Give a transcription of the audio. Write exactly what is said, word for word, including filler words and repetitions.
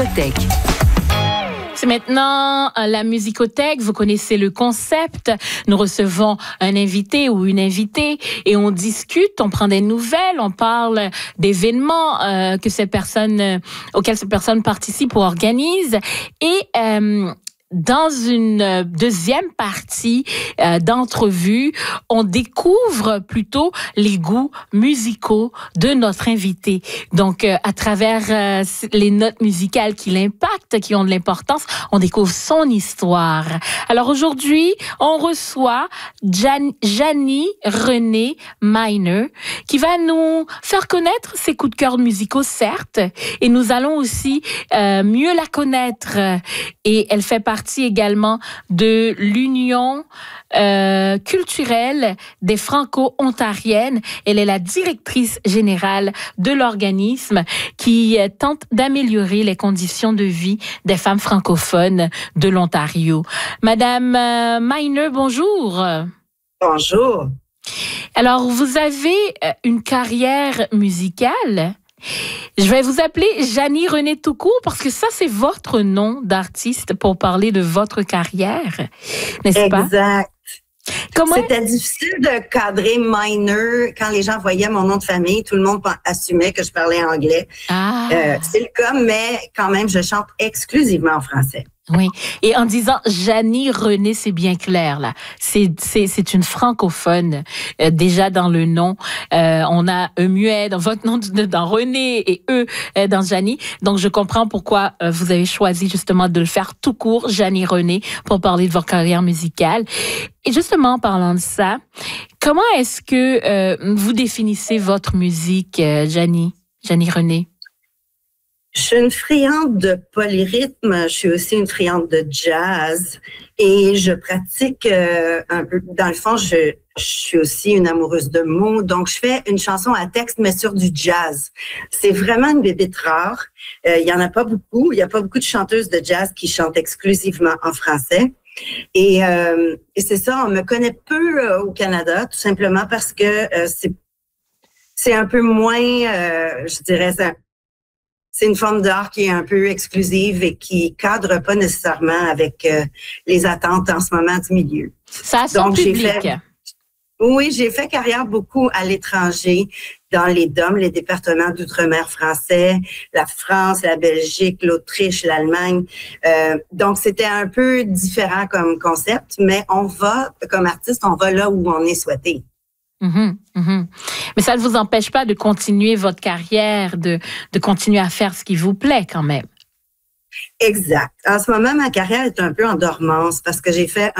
musicothèque. C'est maintenant la musicothèque. Vous connaissez le concept. Nous recevons un invité ou une invitée et on discute, on prend des nouvelles, on parle d'événements euh, que ces personnes, euh, auxquels ces personnes participent ou organisent. Et euh, dans une deuxième partie euh, d'entrevue, on découvre plutôt les goûts musicaux de notre invité. Donc, euh, à travers euh, les notes musicales qui l'impactent, qui ont de l'importance, on découvre son histoire. Alors aujourd'hui, on reçoit Jan- Janie Renée Miner, qui va nous faire connaître ses coups de cœur musicaux, certes, et nous allons aussi euh, mieux la connaître. Et elle fait partie également de l'Union euh, culturelle des Franco-Ontariennes. Elle est la directrice générale de l'organisme qui euh, tente d'améliorer les conditions de vie des femmes francophones de l'Ontario. Madame euh, Miner, bonjour. Bonjour. Alors, vous avez une carrière musicale. Je vais vous appeler Janie Renée tout court parce que ça, c'est votre nom d'artiste pour parler de votre carrière, n'est-ce pas? Exact. Comment... C'était difficile de cadrer Miner. Quand les gens voyaient mon nom de famille, tout le monde assumait que je parlais anglais. Ah. Euh, c'est le cas, mais quand même, je chante exclusivement en français. Oui. Et en disant Janie Renée, c'est bien clair, là. C'est, c'est, c'est une francophone. Euh, déjà dans le nom, euh, on a un muet dans votre nom, dans Renée et E euh, dans Janie. Donc, je comprends pourquoi euh, vous avez choisi justement de le faire tout court, Janie Renée, pour parler de votre carrière musicale. Et justement, en parlant de ça, comment est-ce que euh, vous définissez votre musique, euh, Janie, Janie Renée? Je suis une friande de polyrythme, je suis aussi une friande de jazz et je pratique euh, un peu, dans le fond, je, je suis aussi une amoureuse de mots, donc je fais une chanson à texte mais sur du jazz. C'est vraiment une bébête rare, euh, il y en a pas beaucoup, il y a pas beaucoup de chanteuses de jazz qui chantent exclusivement en français. Et, euh, et c'est ça, on me connaît peu euh, au Canada, tout simplement parce que euh, c'est, c'est un peu moins, euh, je dirais, ça, c'est une forme d'art qui est un peu exclusive et qui cadre pas nécessairement avec euh, les attentes en ce moment du milieu. Ça a son Donc, public. J'ai fait, oui, j'ai fait carrière beaucoup à l'étranger, dans les D O M, les départements d'outre-mer français, la France, la Belgique, l'Autriche, l'Allemagne. Euh, donc, c'était un peu différent comme concept, mais on va, comme artiste, on va là où on est souhaité. Mmh, mmh. Mais ça ne vous empêche pas de continuer votre carrière, de, de continuer à faire ce qui vous plaît quand même. Exact. En ce moment, ma carrière est un peu en dormance parce que j'ai fait un